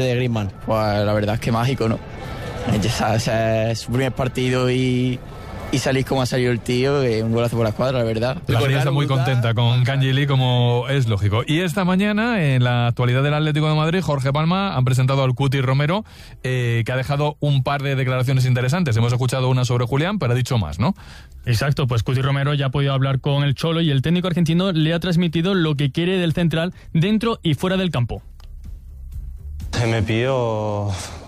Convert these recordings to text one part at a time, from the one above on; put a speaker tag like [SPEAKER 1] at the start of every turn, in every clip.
[SPEAKER 1] de Griezmann, pues la verdad es que mágico, ¿no? Es su primer partido y salís como ha salido el tío, un golazo por la escuadra, la verdad.
[SPEAKER 2] La gente está muy contenta con Kangin Lee, como es lógico. Y esta mañana, en la actualidad del Atlético de Madrid, Jorge Palma han presentado al Cuti Romero, que ha dejado un par de declaraciones interesantes. Hemos escuchado una sobre Julián, pero ha dicho más, ¿no?
[SPEAKER 3] Exacto, pues Cuti Romero ya ha podido hablar con el Cholo y el técnico argentino le ha transmitido lo que quiere del central dentro y fuera del campo.
[SPEAKER 4] Me pidió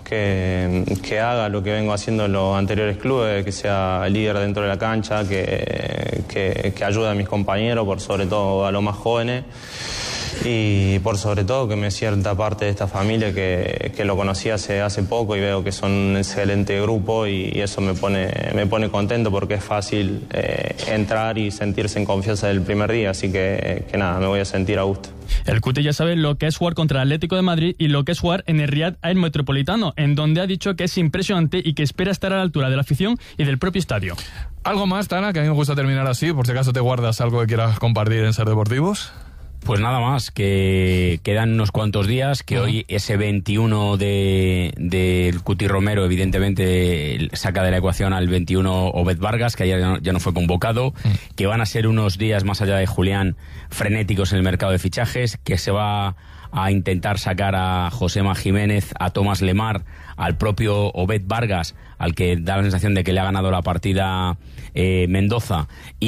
[SPEAKER 4] que haga lo que vengo haciendo en los anteriores clubes, que sea líder dentro de la cancha, que ayude a mis compañeros, por sobre todo a los más jóvenes, y por sobre todo que me sienta parte de esta familia que lo conocí hace poco y veo que son un excelente grupo y eso me pone contento porque es fácil entrar y sentirse en confianza del primer día, así que nada, me voy a sentir a gusto.
[SPEAKER 3] El Cuti ya sabe lo que es jugar contra el Atlético de Madrid y lo que es jugar en el Riyad Air Metropolitano, en donde ha dicho que es impresionante y que espera estar a la altura de la afición y del propio estadio.
[SPEAKER 2] ¿Algo más, Tana, que a mí me gusta terminar así, por si acaso te guardas algo que quieras compartir en Ser Deportivos?
[SPEAKER 5] Pues nada más, que quedan unos cuantos días, que hoy ese 21 del Cuti Romero evidentemente saca de la ecuación al 21 Obed Vargas, que ayer ya no fue convocado, que van a ser unos días más allá de Julián frenéticos en el mercado de fichajes, que se va a intentar sacar a Josema Jiménez, a Tomás Lemar, al propio Obed Vargas, al que da la sensación de que le ha ganado la partida Mendoza,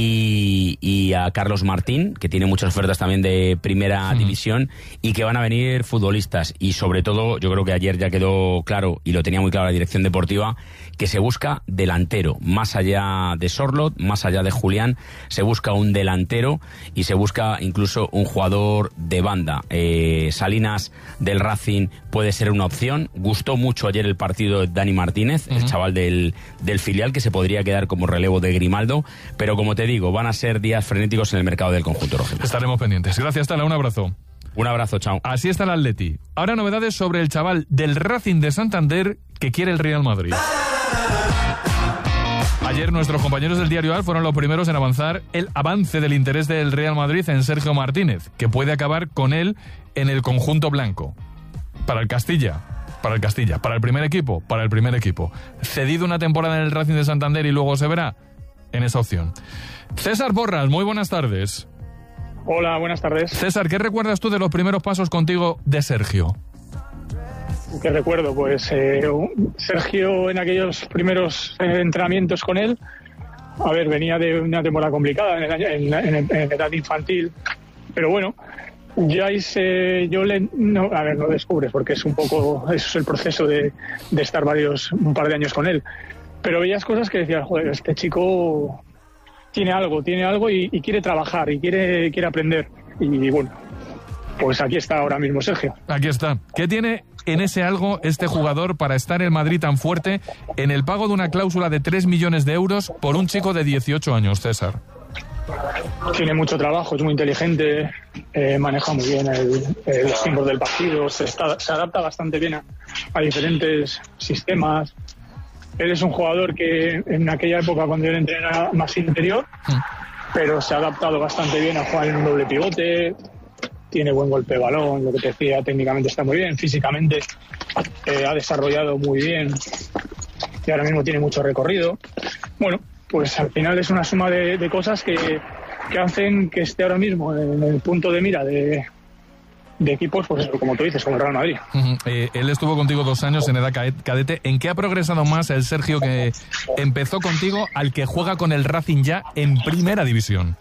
[SPEAKER 5] y a Carlos Martín, que tiene muchas ofertas también de primera división, y que van a venir futbolistas. Y sobre todo, yo creo que ayer ya quedó claro, y lo tenía muy claro la dirección deportiva, que se busca delantero. Más allá de Sorloth, más allá de Julián, se busca un delantero y se busca incluso un jugador de banda. Salinas del Racing puede ser una opción. Gustó mucho ayer el partido de Dani Martínez, el chaval del filial, que se podría quedar como relevo de Grimaldo, pero como te digo, van a ser días frenéticos en el mercado del conjunto rojo.
[SPEAKER 2] Estaremos pendientes. Gracias, Tala, un abrazo.
[SPEAKER 5] Un abrazo, chao.
[SPEAKER 2] Así está el Atleti. Ahora novedades sobre el chaval del Racing de Santander que quiere el Real Madrid. Ayer nuestros compañeros del diario AS fueron los primeros en avanzar el avance del interés del Real Madrid en Sergio Martínez, que puede acabar con él en el conjunto blanco. Para el Castilla. Para el primer equipo. Cedido una temporada en el Racing de Santander y luego se verá en esa opción. César Porras, muy buenas tardes.
[SPEAKER 6] Hola, buenas tardes.
[SPEAKER 2] César, ¿qué recuerdas tú de los primeros pasos contigo de Sergio?
[SPEAKER 6] ¿Qué recuerdo? Pues Sergio, en aquellos primeros entrenamientos con él, a ver, venía de una temporada complicada en edad infantil, pero bueno, ya no descubres, porque es un poco, eso es el proceso de estar un par de años con él, pero veías cosas que decías, joder, este chico tiene algo y quiere trabajar y quiere aprender, y bueno, pues aquí está ahora mismo Sergio.
[SPEAKER 2] Aquí está. ¿Qué tiene en ese algo este jugador para estar en Madrid tan fuerte en el pago de una cláusula de 3 millones de euros por un chico de 18 años, César?
[SPEAKER 6] Tiene mucho trabajo, es muy inteligente, maneja muy bien los tiempos del partido, se adapta bastante bien a diferentes sistemas. Él es un jugador que en aquella época, cuando él entrenaba, más interior, pero se ha adaptado bastante bien a jugar en un doble pivote. Tiene buen golpe de balón, lo que te decía, técnicamente está muy bien, físicamente ha desarrollado muy bien y ahora mismo tiene mucho recorrido. Bueno, pues al final es una suma de cosas que hacen que esté ahora mismo en el punto de mira de equipos, pues como tú dices, como el Real Madrid.
[SPEAKER 2] Él estuvo contigo 2 años en edad cadete. ¿En qué ha progresado más el Sergio que empezó contigo al que juega con el Racing ya en primera división?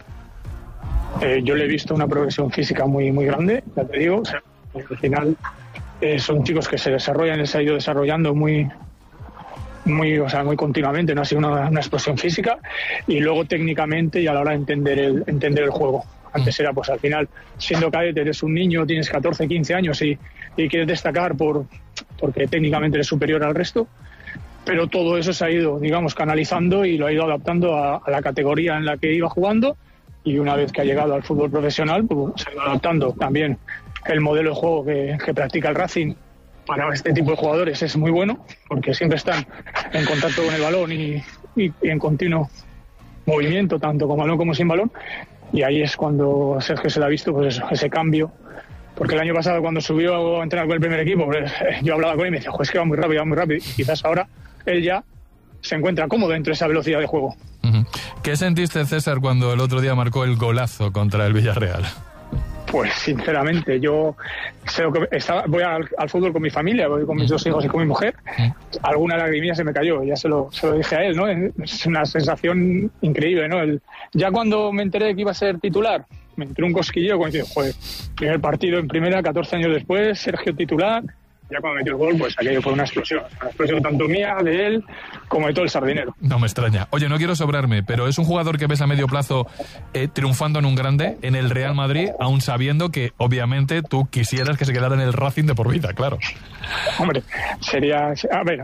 [SPEAKER 6] Yo le he visto una progresión física muy muy grande, ya te digo. O sea, al final son chicos que se desarrollan, él se ha ido desarrollando muy continuamente, no ha sido una explosión física, y luego técnicamente y a la hora de entender el juego. Antes era, pues al final, siendo cadete, eres un niño, tienes 14, 15 años y quieres destacar porque técnicamente eres superior al resto, pero todo eso se ha ido, digamos, canalizando y lo ha ido adaptando a la categoría en la que iba jugando. Y una vez que ha llegado al fútbol profesional, pues se ha ido adaptando también. El modelo de juego que practica el Racing para este tipo de jugadores es muy bueno, porque siempre están en contacto con el balón y en continuo movimiento, tanto con balón como sin balón. Y ahí es cuando Sergio se le ha visto, pues eso, ese cambio Porque el año pasado cuando subió a entrenar con el primer equipo, pues, yo hablaba con él y me decía, es que va muy rápido. Y quizás ahora él ya se encuentra cómodo dentro de esa velocidad de juego.
[SPEAKER 2] ¿Qué sentiste, César, cuando el otro día marcó el golazo contra el Villarreal?
[SPEAKER 6] Pues sinceramente, yo voy al fútbol con mi familia, voy con mis 2 hijos y con mi mujer. Alguna lagrimilla se me cayó, ya se lo dije a él, ¿no? Es una sensación increíble, ¿no? Ya cuando me enteré de que iba a ser titular, me entró un cosquilleo cuando dije, joder, primer partido en primera, 14 años después, Sergio titular. Ya cuando metió el gol, pues aquello fue una explosión tanto mía, de él, como de todo el Sardinero.
[SPEAKER 2] No me extraña. Oye, no quiero sobrarme, pero es un jugador que ves a medio plazo triunfando en un grande, en el Real Madrid, aún sabiendo que, obviamente, tú quisieras que se quedara en el Racing de por vida, claro.
[SPEAKER 6] Hombre, sería... A ver,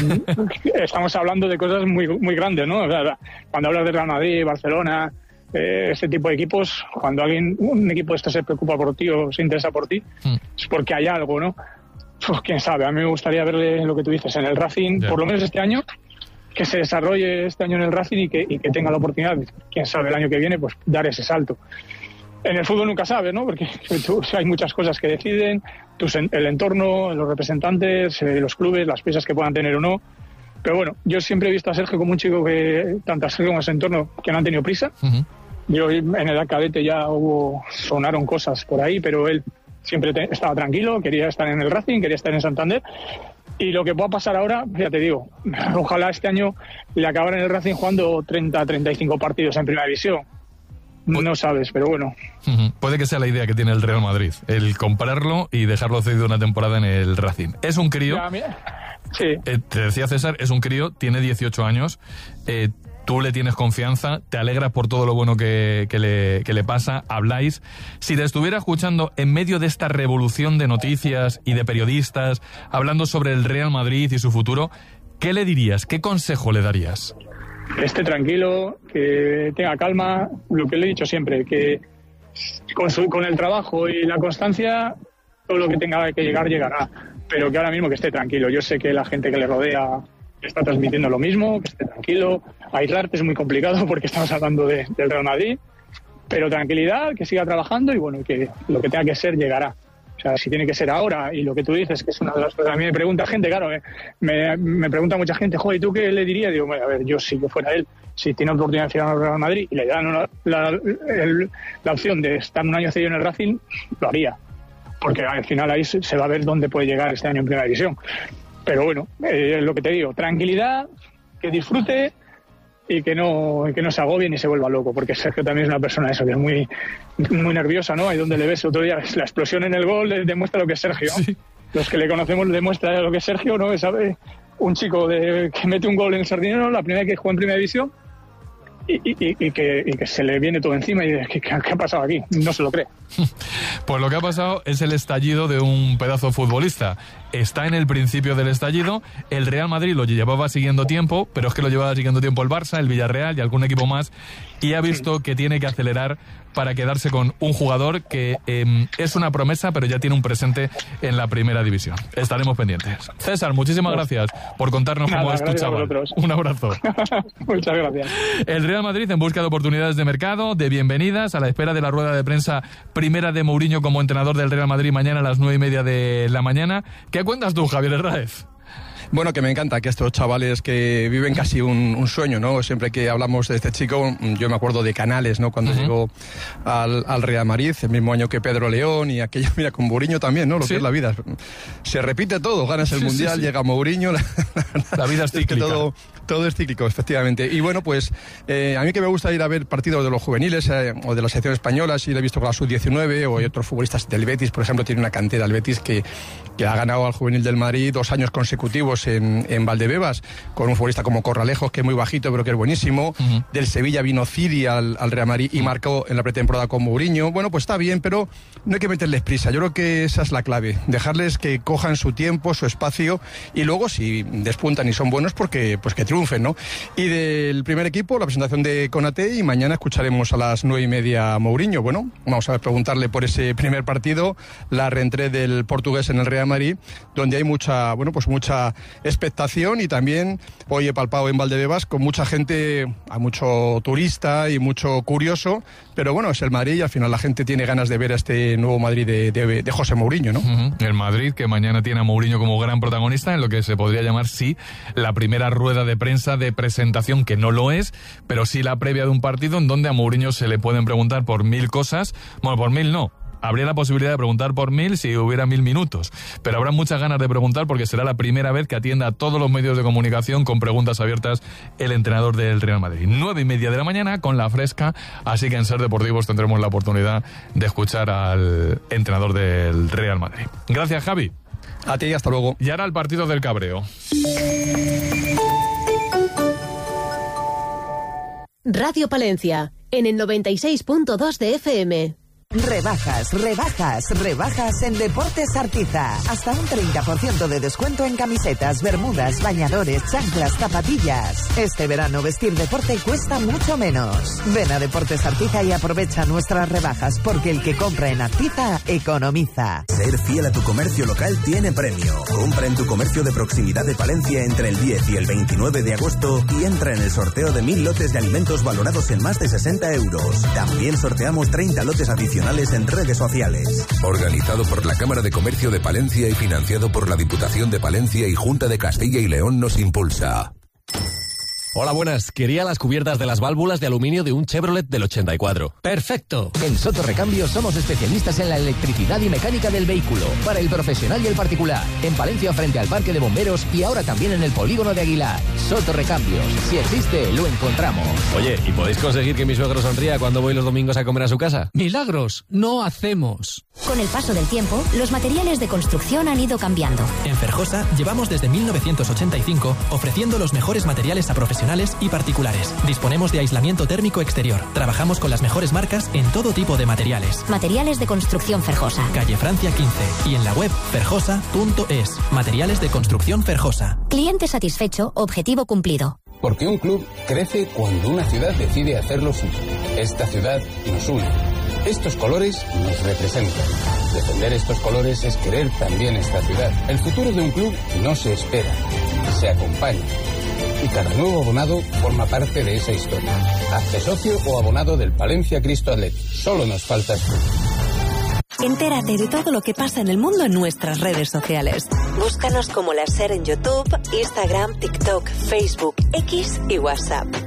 [SPEAKER 6] estamos hablando de cosas muy, muy grandes, ¿no? O sea, cuando hablas de Real Madrid, Barcelona, este tipo de equipos, cuando un equipo de estos se preocupa por ti o se interesa por ti, es porque hay algo, ¿no? Pues quién sabe, a mí me gustaría verle lo que tú dices en el Racing, por lo menos este año, que se desarrolle este año en el Racing y que tenga la oportunidad, quién sabe, el año que viene, pues dar ese salto. En el fútbol nunca sabes, ¿no? Porque hay muchas cosas que deciden, el entorno, los representantes, los clubes, las piezas que puedan tener o no. Pero bueno, yo siempre he visto a Sergio como un chico que, tanto a Sergio como a su entorno, que no han tenido prisa. Yo en el cadete ya sonaron cosas por ahí, pero él siempre estaba tranquilo, quería estar en el Racing, quería estar en Santander. Y lo que pueda pasar ahora, ya te digo, ojalá este año le acabaran en el Racing jugando 30-35 partidos en Primera División. No sabes, pero bueno.
[SPEAKER 2] Puede que sea la idea que tiene el Real Madrid, el comprarlo y dejarlo cedido una temporada en el Racing. Es un crío.
[SPEAKER 6] Sí.
[SPEAKER 2] Te decía César, es un crío, tiene 18 años. Tú le tienes confianza, te alegras por todo lo bueno que le pasa, habláis. Si te estuviera escuchando en medio de esta revolución de noticias y de periodistas, hablando sobre el Real Madrid y su futuro, ¿qué le dirías? ¿Qué consejo le darías?
[SPEAKER 6] Que esté tranquilo, que tenga calma, lo que le he dicho siempre, que con el trabajo y la constancia, todo lo que tenga que llegar, llegará. Pero que ahora mismo que esté tranquilo. Yo sé que la gente que le rodea está transmitiendo lo mismo, que esté tranquilo. Aislarte es muy complicado porque estamos hablando del Real Madrid, pero tranquilidad, que siga trabajando y bueno, que lo que tenga que ser llegará. O sea, si tiene que ser ahora, y lo que tú dices, que es una de las cosas, a mí me pregunta gente, claro, me pregunta mucha gente, joder, ¿y tú qué le dirías? Digo, bueno, a ver, yo si yo fuera él, si tiene oportunidad de firmar al Real Madrid y le dan la opción de estar un año cedido en el Racing, lo haría. Porque al final ahí se va a ver dónde puede llegar este año en Primera División. Pero bueno, lo que te digo, tranquilidad, que disfrute y que no se agobie ni se vuelva loco, porque Sergio también es una persona que es muy, muy nerviosa, ¿no? Ahí donde le ves el otro día la explosión en el gol demuestra lo que es Sergio, ¿no? Sí. Los que le conocemos demuestra lo que es Sergio, ¿no? ¿Sabe? Un chico que mete un gol en el Sardinero, la primera vez que juega en Primera División, y que se le viene todo encima y dice, ¿qué ha pasado aquí? No se lo cree.
[SPEAKER 2] Pues lo que ha pasado es el estallido de un pedazo futbolista. Está en el principio del estallido. El Real Madrid lo llevaba siguiendo tiempo, pero es que lo llevaba siguiendo tiempo el Barça, el Villarreal y algún equipo más, y ha visto que tiene que acelerar para quedarse con un jugador que es una promesa, pero ya tiene un presente en la Primera División. Estaremos pendientes. César, muchísimas gracias por contarnos cómo es tu chaval. Un abrazo.
[SPEAKER 6] Muchas gracias.
[SPEAKER 2] El Real Madrid en busca de oportunidades de mercado, de bienvenidas, a la espera de la rueda de prensa primera de Mourinho como entrenador del Real Madrid mañana a las 9:30 de la mañana. ¿Qué cuentas tú, Javier Herráez?
[SPEAKER 7] Bueno, que me encanta que estos chavales que viven casi un sueño, ¿no? Siempre que hablamos de este chico, yo me acuerdo de Canales, ¿no? Cuando llegó al Real Madrid, el mismo año que Pedro León y aquello, mira, con Mourinho también, ¿no? Lo que es la vida. Se repite todo, ganas el Mundial, llega Mourinho.
[SPEAKER 2] La vida es cíclica.
[SPEAKER 7] Es que todo es cíclico, efectivamente. Y bueno, pues a mí que me gusta ir a ver partidos de los juveniles o de la selección española, si lo he visto con la Sub-19 o hay otros futbolistas del Betis, por ejemplo, tiene una cantera el Betis que ha ganado al juvenil del Madrid 2 años consecutivos en Valdebebas, con un futbolista como Corralejos, que es muy bajito pero que es buenísimo. Del Sevilla vino Ciri al Real Madrid y marcó en la pretemporada con Mourinho. Bueno, pues está bien, pero no hay que meterles prisa. Yo creo que esa es la clave, dejarles que cojan su tiempo, su espacio, y luego si despuntan y son buenos, pues que triunfen, ¿no? Y del primer equipo, la presentación de Konaté, y mañana escucharemos a las 9:30 a Mourinho. Bueno, vamos a preguntarle por ese primer partido, la reentrée del portugués en el Real Madrid, donde hay mucha expectación, y también hoy he palpado en Valdebebas con mucha gente, hay mucho turista y mucho curioso, pero bueno, es el Madrid y al final la gente tiene ganas de ver a este nuevo Madrid de José Mourinho, ¿no?
[SPEAKER 2] El Madrid, que mañana tiene a Mourinho como gran protagonista en lo que se podría llamar, sí, la primera rueda de prensa de presentación, que no lo es, pero sí la previa de un partido en donde a Mourinho se le pueden preguntar por 1000 cosas. Bueno, por 1000 no. Habría la posibilidad de preguntar por 1000 si hubiera 1000 minutos, pero habrá muchas ganas de preguntar porque será la primera vez que atienda a todos los medios de comunicación con preguntas abiertas el entrenador del Real Madrid. 9:30 de la mañana con La Fresca, así que en Ser Deportivos tendremos la oportunidad de escuchar al entrenador del Real Madrid. Gracias, Javi.
[SPEAKER 7] A ti, hasta luego.
[SPEAKER 2] Y ahora el partido del cabreo.
[SPEAKER 8] Radio Palencia, en el 96.2 de FM.
[SPEAKER 9] Rebajas en Deportes Artiza. Hasta un 30% de descuento en camisetas, bermudas, bañadores, chanclas, zapatillas. Este verano vestir deporte cuesta mucho menos. Ven a Deportes Artiza y aprovecha nuestras rebajas, porque el que compra en Artiza economiza.
[SPEAKER 10] Ser fiel a tu comercio local tiene premio. Compra en tu comercio de proximidad de Palencia entre el 10 y el 29 de agosto y entra en el sorteo de 1000 lotes de alimentos valorados en más de 60 euros. También sorteamos 30 lotes adicionales en redes sociales.
[SPEAKER 11] Organizado por la Cámara de Comercio de Palencia y financiado por la Diputación de Palencia y Junta de Castilla y León nos impulsa.
[SPEAKER 12] Hola, buenas. Quería las cubiertas de las válvulas de aluminio de un Chevrolet del 84.
[SPEAKER 13] ¡Perfecto! En Soto Recambios somos especialistas en la electricidad y mecánica del vehículo, para el profesional y el particular. En Palencia, frente al Parque de Bomberos, y ahora también en el Polígono de Aguilar. Soto Recambios. Si existe, lo encontramos.
[SPEAKER 12] Oye, ¿y podéis conseguir que mi suegro sonría cuando voy los domingos a comer a su casa?
[SPEAKER 14] Milagros no hacemos.
[SPEAKER 15] Con el paso del tiempo, los materiales de construcción han ido cambiando.
[SPEAKER 16] En Ferjosa llevamos desde 1985 ofreciendo los mejores materiales a profesionales y particulares. Disponemos de aislamiento térmico exterior. Trabajamos con las mejores marcas en todo tipo de materiales.
[SPEAKER 15] Materiales de construcción Ferjosa.
[SPEAKER 16] Calle Francia 15 y en la web ferjosa.es. Materiales de construcción Ferjosa.
[SPEAKER 15] Cliente satisfecho, objetivo cumplido.
[SPEAKER 17] Porque un club crece cuando una ciudad decide hacerlo suyo. Esta ciudad nos une. Estos colores nos representan. Defender estos colores es querer también esta ciudad. El futuro de un club no se espera, se acompaña. Y cada nuevo abonado forma parte de esa historia. Hazte socio o abonado del Palencia Cristo Athletic. Solo nos faltas tú.
[SPEAKER 18] Entérate de todo lo que pasa en el mundo en nuestras redes sociales. Búscanos como La Ser en YouTube, Instagram, TikTok, Facebook, X y WhatsApp.